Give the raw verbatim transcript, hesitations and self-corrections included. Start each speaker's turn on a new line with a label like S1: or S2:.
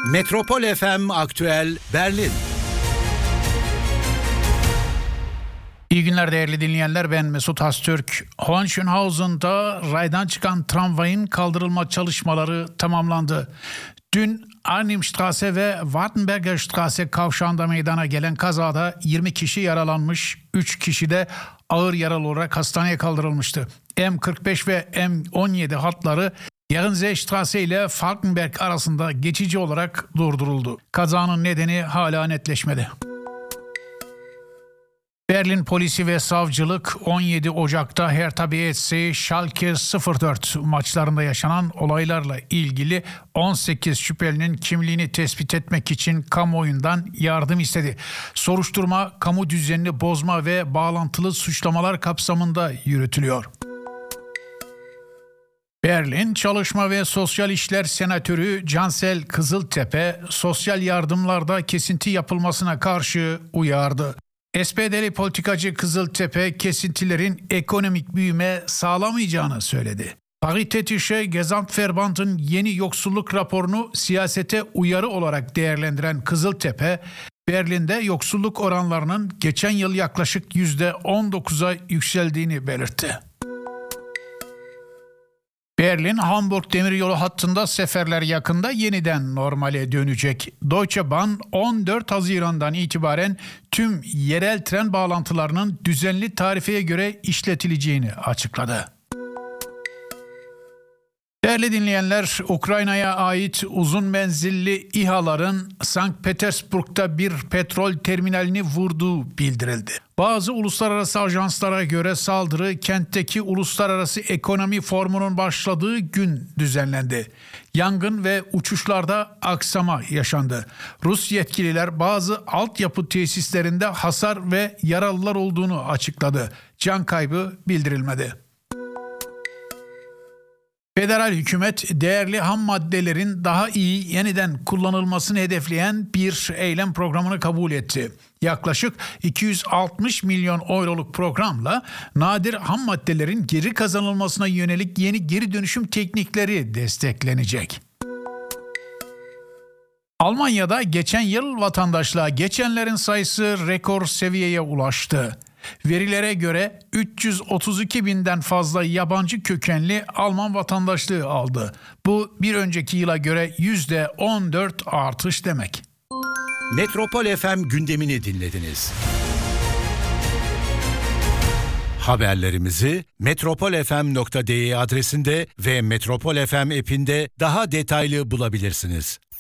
S1: Metropol F M Aktüel Berlin.
S2: İyi günler değerli dinleyenler, ben Mesut Hastürk. Hohenschönhausen'da raydan çıkan tramvayın kaldırılma çalışmaları tamamlandı. Dün Arnhimstraße ve Wartenberger Straße kavşağında meydana gelen kazada yirmi kişi yaralanmış, üç kişi de ağır yaralı olarak hastaneye kaldırılmıştı. M kırk beş ve M on yedi hatları Yarınseestraße ile Falkenberg arasında geçici olarak durduruldu. Kazanın nedeni hala netleşmedi. Berlin polisi ve savcılık on yedi Ocak'ta Hertha B S C Schalke sıfır dört maçlarında yaşanan olaylarla ilgili on sekiz şüphelinin kimliğini tespit etmek için kamuoyundan yardım istedi. Soruşturma kamu düzenini bozma ve bağlantılı suçlamalar kapsamında yürütülüyor. Berlin Çalışma ve Sosyal İşler Senatörü Cansel Kızıltepe, sosyal yardımlarda kesinti yapılmasına karşı uyardı. S P D'li politikacı Kızıltepe, kesintilerin ekonomik büyüme sağlamayacağını söyledi. Paritätische Gesamtverband'ın yeni yoksulluk raporunu siyasete uyarı olarak değerlendiren Kızıltepe, Berlin'de yoksulluk oranlarının geçen yıl yaklaşık yüzde on dokuza yükseldiğini belirtti. Berlin-Hamburg demiryolu hattında seferler yakında yeniden normale dönecek. Deutsche Bahn on dört Haziran'dan itibaren tüm yerel tren bağlantılarının düzenli tarifeye göre işletileceğini açıkladı. Değerli dinleyenler, Ukrayna'ya ait uzun menzilli İHA'ların Sankt Petersburg'da bir petrol terminalini vurduğu bildirildi. Bazı uluslararası ajanslara göre saldırı kentteki Uluslararası Ekonomi Forumu'nun başladığı gün düzenlendi. Yangın ve uçuşlarda aksama yaşandı. Rus yetkililer bazı altyapı tesislerinde hasar ve yaralılar olduğunu açıkladı. Can kaybı bildirilmedi. Federal hükümet değerli ham maddelerin daha iyi yeniden kullanılmasını hedefleyen bir eylem programını kabul etti. Yaklaşık iki yüz altmış milyon euroluk programla nadir ham maddelerin geri kazanılmasına yönelik yeni geri dönüşüm teknikleri desteklenecek. Almanya'da geçen yıl vatandaşlığa geçenlerin sayısı rekor seviyeye ulaştı. Verilere göre üç yüz otuz iki binden fazla yabancı kökenli Alman vatandaşlığı aldı. Bu bir önceki yıla göre yüzde on dört artış demek.
S1: Metropol F M gündemini dinlediniz. Haberlerimizi metropol f m nokta d e adresinde ve Metropol F M app'inde daha detaylı bulabilirsiniz.